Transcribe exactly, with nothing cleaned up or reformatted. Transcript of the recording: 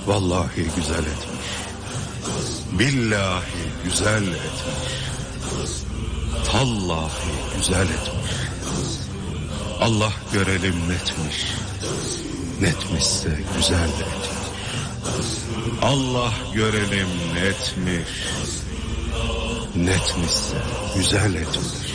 Vallahi güzel etmiş. Billahi güzel etmiş. Tallahi güzel etmiş. Allah görelim netmiş. Netmişse güzel de etmiş. Allah görelim netmiş. Netmişse güzel etmiş.